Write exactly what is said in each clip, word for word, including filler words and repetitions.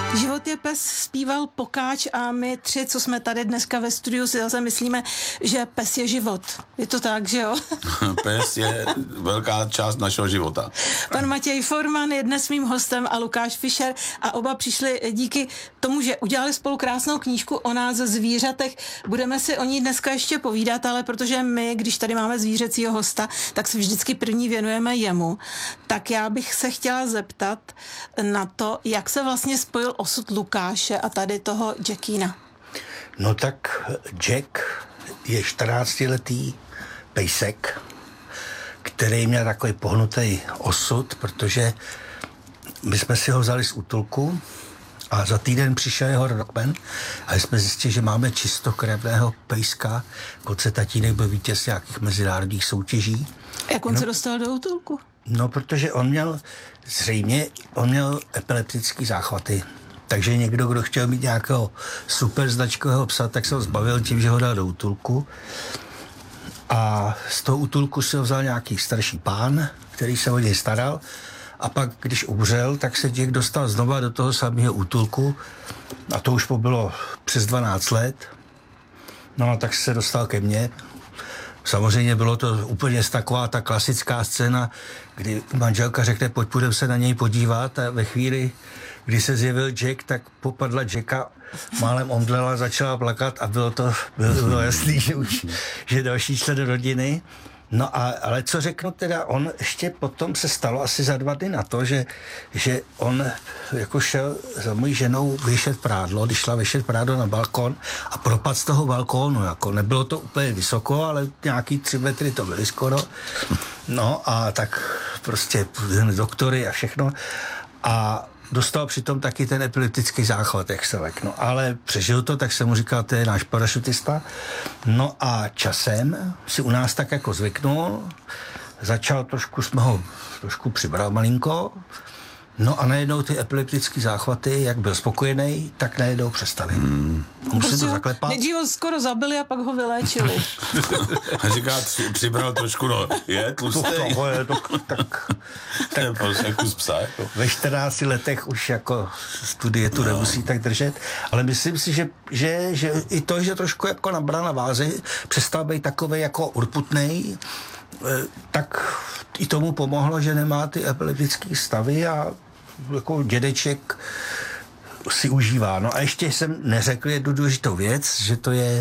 Život je pes, zpíval Pokáč a my tři, co jsme tady dneska ve studiu, si zase myslíme, že pes je život. Je to tak, že jo? Pes je velká část našeho života. Pan Matěj Forman je dnes mým hostem a Lukáš Fischer a oba přišli díky tomu, že udělali spolu krásnou knížku o nás zvířatech. Budeme si o ní dneska ještě povídat, ale protože my, když tady máme zvířecího hosta, tak se vždycky první věnujeme jemu. Tak já bych se chtěla zeptat na to, jak se vlastně spojil osud Lukáše a tady toho Jackina. No tak Jack je čtrnáctiletý pejsek, který měl takový pohnutý osud, protože my jsme si ho vzali z útulku a za týden přišel jeho rodokmen a jsme zjistili, že máme čistokrevného pejska. Konce tatínek byl vítěz nějakých mezinárodních soutěží. Jak on no, se dostal do útulku? No, protože on měl zřejmě, on měl epileptický záchvaty. Takže někdo, kdo chtěl mít nějakého super značkového psa, tak se ho zbavil tím, že ho dal do útulku. A z toho útulku si ho vzal nějaký starší pán, který se o něj staral. A pak, když umřel, tak se Jack dostal znova do toho samého útulku. A to už bylo přes dvanáct let. No a tak se dostal ke mně. Samozřejmě bylo to úplně taková ta klasická scéna, kdy manželka řekne, pojď, půjdeme se na něj podívat, a ve chvíli, kdy se zjevil Jack, tak popadla Jacka, málem omdlela, začala plakat a bylo to bylo, bylo jasný, že už že další člen rodiny. No a, ale co řeknu teda, on ještě potom se stalo asi za dva dny na to, že, že on jako šel za mojí ženou vyšet prádlo, když šla vyšet prádlo na balkon a propad z toho balkónu, jako nebylo to úplně vysoko, ale nějaký tři metry to byly skoro. No a tak prostě doktory a všechno a dostal přitom taky ten epileptický záchvat, jak se lekno. Ale přežil to, tak jsem mu říkal, to je náš parašutista. No a časem si u nás tak jako zvyknul, začal trošku, jsme ho trošku přibral malinko, no a najednou ty epileptické záchvaty, jak byl spokojený, tak najednou přestali. Hmm. Musím prostě to zaklepat. Nejdřív ho skoro zabili a pak ho vyléčili. A říká, přibral trošku, no, je tlustej. To, je, to, tak, tak kus psa, jako. Ve čtrnácti letech už jako studie tu no. nemusí tak držet, ale myslím si, že, že, že i to, že trošku jako nabral na vázi, přestal být takovej jako urputnej, tak i tomu pomohlo, že nemá ty epileptické stavy a jako dědeček si užívá. No a ještě jsem neřekl jednu důležitou věc, že to je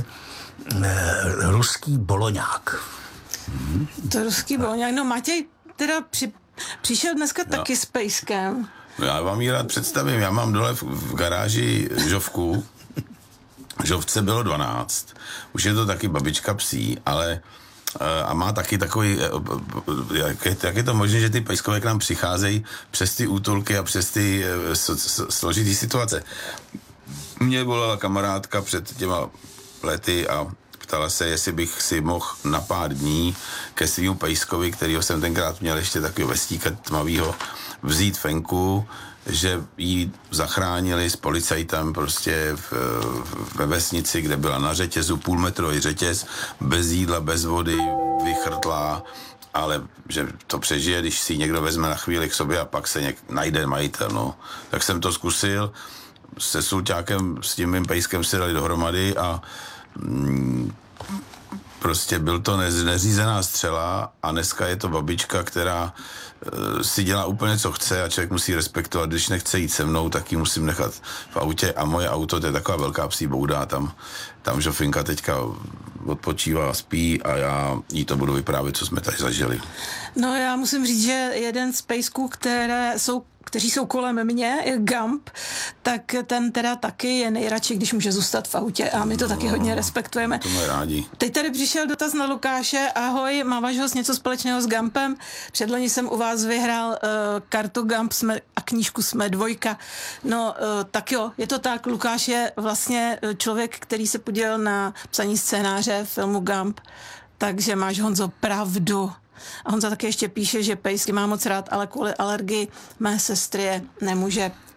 e, ruský boloňák. Hmm. To je ruský boloňák. No Matěj teda při, přišel dneska no. taky s pejskem. Já vám ji rád představím. Já mám dole v, v garáži žovku. Žovce bylo dvanáct. Už je to taky babička psí, ale a má taky takový, jak je, jak je to možné, že ty pejskové k nám přicházejí přes ty útulky a přes ty složitý situace. Mě volala kamarádka před těma lety a ptala se, jestli bych si mohl na pár dní ke svýmu pejskovi, kterýho jsem tenkrát měl ještě takového vestíka tmavýho, vzít Fenku, že ji zachránili s policajtem prostě v, ve vesnici, kde byla na řetězu, půlmetrový řetěz, bez jídla, bez vody, vychrtlá, ale že to přežije, když si někdo vezme na chvíli k sobě a pak se něk, najde majitel, no. Tak jsem to zkusil, se Sulťákem, s tím mým pejskem si dali dohromady a mm, prostě byl to neřízená střela a dneska je to babička, která e, si dělá úplně, co chce a člověk musí respektovat. Když nechce jít se mnou, tak ji musím nechat v autě a moje auto, to je taková velká psí bouda, tam, tam Žofinka teďka odpočívá, spí a já jí to budu vyprávět, co jsme tady zažili. No já musím říct, že jeden z pejsků, které jsou kteří jsou kolem mě, Gump, tak ten teda taky je nejradši, když může zůstat v autě a my to no, taky hodně respektujeme. To mají rádi. Teď tady přišel dotaz na Lukáše. Ahoj, má váš host něco společného s Gumpem? Předloni jsem u vás vyhrál uh, kartu Gump jsme, a knížku Jsme dvojka. No uh, tak jo, je to tak. Lukáš je vlastně člověk, který se podílel na psaní scénáře filmu Gump, takže máš, Honzo, pravdu. A Honza taky ještě píše, že pejsky má moc rád, ale kvůli alergii mé sestry je nemůže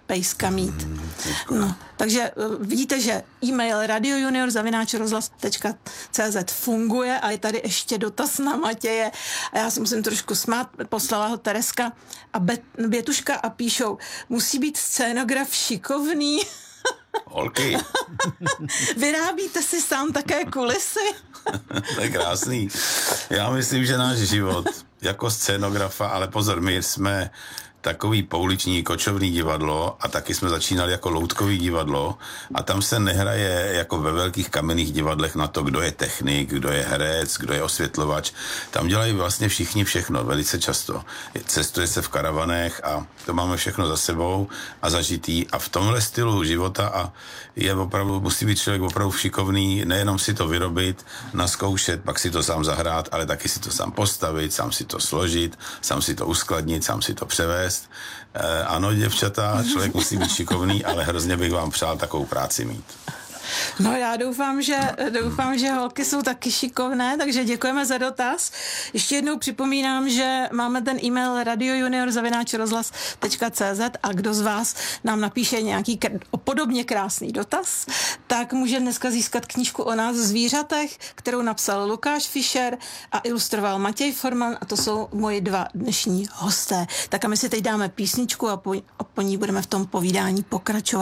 pejska mít. No, takže uh, vidíte, že e-mail radiojunior zavináč rozhlas tečka cé zet funguje a je tady ještě dotaz na Matěje. A já si musím trošku smát, poslala ho Tereska a Bet, Bětuška a píšou, musí být scénograf šikovný. Holky. Vyrábíte si sám také kulisy? To je krásný. Já myslím, že náš život jako scénografa, ale pozor, my jsme takový pouliční kočovný divadlo a taky jsme začínali jako loutkový divadlo a tam se nehraje jako ve velkých kamenných divadlech na to, kdo je technik, kdo je herec, kdo je osvětlovač. Tam dělají vlastně všichni všechno, velice často. Cestuje se v karavanech a to máme všechno za sebou a zažitý a v tomhle stylu života a je opravdu, musí být člověk opravdu šikovný, nejenom si to vyrobit, naskoušet, pak si to sám zahrát, ale taky si to sám postavit, sám si to složit, sám si to uskladnit, sám si to převést. Eh, ano, děvčata, člověk musí být šikovný, ale hrozně bych vám přál takovou práci mít. No já doufám, že, doufám, že holky jsou taky šikovné, takže děkujeme za dotaz. Ještě jednou připomínám, že máme ten e-mail radiojunior zavináč rozhlas tečka cé zet a kdo z vás nám napíše nějaký kr- podobně krásný dotaz, tak může dneska získat knížku o nás zvířatech, kterou napsal Lukáš Fischer a ilustroval Matěj Forman a to jsou moji dva dnešní hosté. Tak a my si teď dáme písničku a po, a po ní budeme v tom povídání pokračovat.